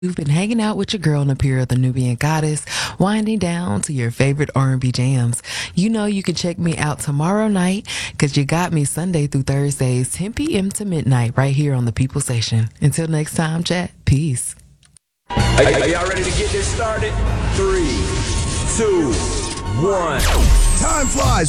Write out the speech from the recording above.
You've been hanging out with your girl Napira, the Nubian goddess, winding down to your favorite R&B jams. You know you can check me out tomorrow night because you got me Sunday through Thursdays, 10 p.m. to midnight, right here on the People Station. Until next time, chat. Peace. Are y'all ready to get this started? 3, 2, 1. Time flies